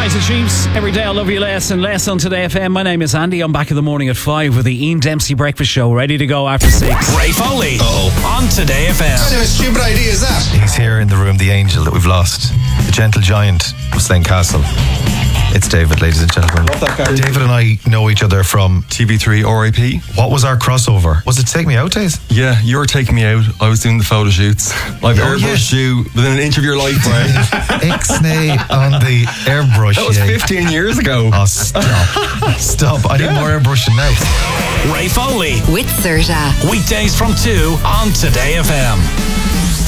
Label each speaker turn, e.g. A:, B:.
A: Rise of Chiefs, every day I love you less and less on Today FM. My name is Andy. I'm back in the morning at 5 with the Ian Dempsey Breakfast Show, ready to go after 6.
B: Ray Foley on Today FM.
C: What kind of a stupid idea is that?
D: He's here in the room, the angel that we've lost, the gentle giant of Slane Castle. It's David, ladies and gentlemen.
C: Love that guy.
D: David and I know each other from
E: TV3 RIP.
D: What was our crossover? Was it Take Me Out days?
E: Yeah, you were taking me out. I was doing the photo shoots. I've airbrushed you within an inch of your life, Ray.
D: Ixnay on the airbrush.
E: That was 15 years ago.
D: Oh, stop. Stop. I need more airbrushing now.
B: Ray Foley.
F: With Serta.
B: Weekdays from 2 on Today FM.